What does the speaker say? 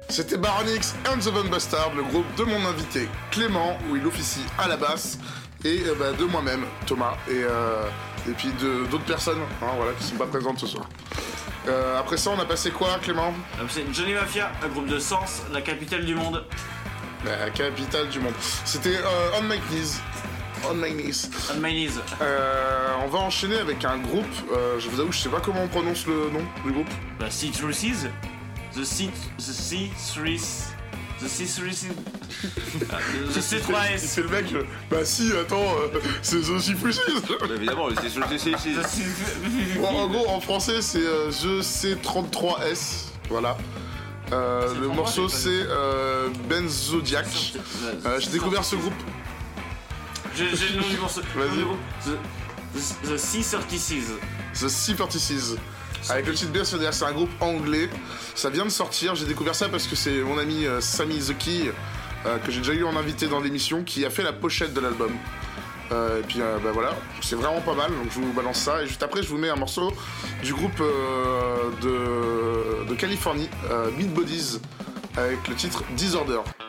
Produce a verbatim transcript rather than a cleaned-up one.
C'était Baronix and the Von Bastard, le groupe de mon invité Clément, où il officie à la basse, et euh, bah, de moi-même, Thomas, et, euh, et puis de, d'autres personnes hein, voilà, qui sont pas présentes ce soir. Euh, après ça, on a passé quoi, Clément ? C'est Johnny Mafia, un groupe de Sens, la capitale du monde. La capitale du monde. C'était euh, On My Knees. On My Knees. On My Knees. Euh, on va enchaîner avec un groupe, euh, je vous avoue, je sais pas comment on prononce le nom du groupe. La Sea Threes. The Sea... The Sea Threes... The Sea Threes... The Sea Threes. C'est le mec, euh, bah si, attends, euh, c'est The Sea Threes. Évidemment, c'est sur le C C. Bon, en gros, en français, c'est euh, The C trente-trois S, voilà. Euh, le morceau, c'est euh, Benzodiac. Euh, j'ai découvert ce groupe. J'ai, j'ai le nom du morceau. Vas-y. The, the Sea thirty-six. The Sea thirty-six. Avec le titre Benzodiac, c'est un groupe anglais. Ça vient de sortir. J'ai découvert ça parce que c'est mon ami euh, Sami The Key, euh, que j'ai déjà eu en invité dans l'émission, qui a fait la pochette de l'album. Euh, et puis euh, bah voilà, c'est vraiment pas mal. Donc je vous balance ça. Et juste après, je vous mets un morceau du groupe euh, de, de Californie, euh, Meat Bodies, avec le titre Disorder.